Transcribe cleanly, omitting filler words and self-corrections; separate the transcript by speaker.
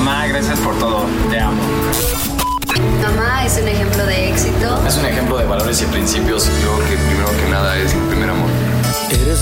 Speaker 1: Mamá, gracias por todo. Te amo.
Speaker 2: Mamá es un ejemplo de éxito.
Speaker 3: Es un ejemplo de valores y principios.
Speaker 4: Yo creo que primero que nada es el primer amor.
Speaker 5: Eres